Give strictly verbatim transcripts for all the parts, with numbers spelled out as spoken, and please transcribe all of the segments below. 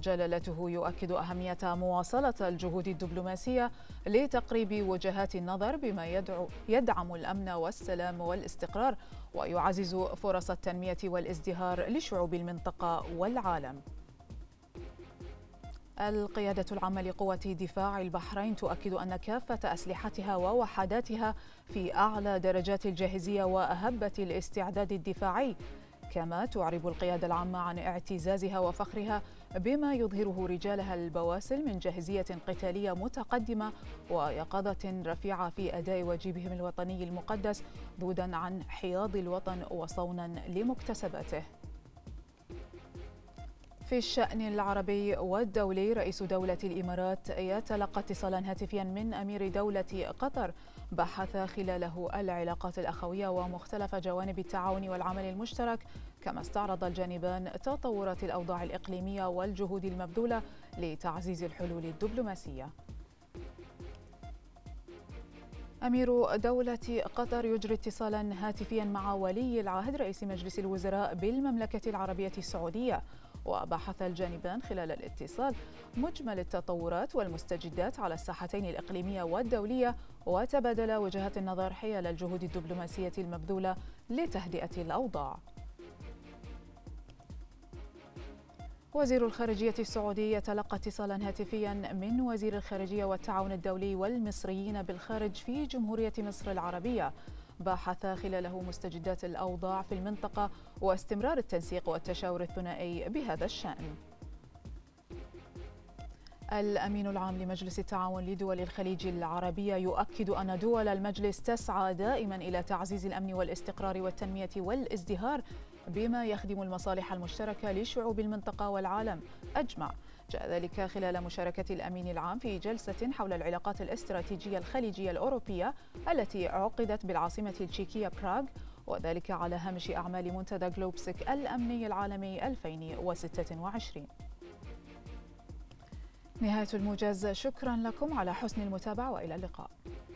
وجلالته يؤكد أهمية مواصلة الجهود الدبلوماسية لتقريب وجهات النظر بما يدعو يدعم الأمن والسلام والاستقرار ويعزز فرص التنمية والازدهار لشعوب المنطقة والعالم. القيادة العامة لقوات دفاع البحرين تؤكد أن كافة أسلحتها ووحداتها في أعلى درجات الجاهزية وأهبة الاستعداد الدفاعي. كما تعرب القيادة العامة عن اعتزازها وفخرها بما يظهره رجالها البواسل من جاهزية قتالية متقدمة ويقظة رفيعة في أداء واجبهم الوطني المقدس ذودا عن حياض الوطن وصونا لمكتسباته. في الشأن العربي والدولي، رئيس دولة الإمارات يتلقى اتصالا هاتفيا من أمير دولة قطر بحث خلاله العلاقات الأخوية ومختلف جوانب التعاون والعمل المشترك، كما استعرض الجانبان تطورات الأوضاع الإقليمية والجهود المبذولة لتعزيز الحلول الدبلوماسية. أمير دولة قطر يجري اتصالا هاتفيا مع ولي العهد رئيس مجلس الوزراء بالمملكة العربية السعودية، وبحث الجانبان خلال الاتصال مجمل التطورات والمستجدات على الساحتين الإقليمية والدولية، وتبادل وجهات النظر حيال الجهود الدبلوماسية المبذولة لتهدئة الأوضاع. وزير الخارجية السعودي يتلقى اتصالا هاتفيا من وزير الخارجية والتعاون الدولي والمصريين بالخارج في جمهورية مصر العربية، بحث خلاله مستجدات الأوضاع في المنطقة واستمرار التنسيق والتشاور الثنائي بهذا الشأن. الأمين العام لمجلس التعاون لدول الخليج العربية يؤكد أن دول المجلس تسعى دائما إلى تعزيز الأمن والاستقرار والتنمية والازدهار بما يخدم المصالح المشتركة لشعوب المنطقة والعالم أجمع. جاء ذلك خلال مشاركة الأمين العام في جلسة حول العلاقات الاستراتيجية الخليجية الأوروبية التي عقدت بالعاصمة التشيكية براغ، وذلك على هامش أعمال منتدى جلوبسك الأمني العالمي ألفين وستة وعشرين. نهاية الموجز، شكرا لكم على حسن المتابعة وإلى اللقاء.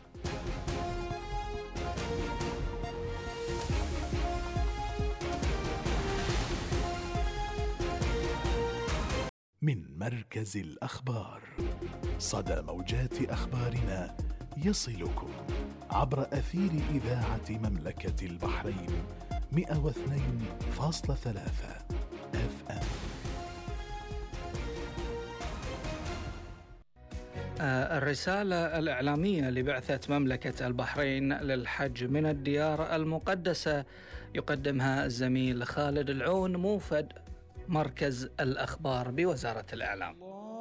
من مركز الأخبار، صدى موجات أخبارنا يصلكم عبر أثير إذاعة مملكة البحرين مئة واثنين فاصلة ثلاثة اف ام. الرسالة الإعلامية لبعثة مملكة البحرين للحج من الديار المقدسة يقدمها الزميل خالد العون، موفد مركز الأخبار بوزارة الإعلام.